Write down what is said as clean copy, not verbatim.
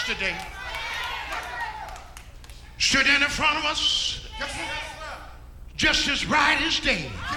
yesterday stood in front of us just as bright as day.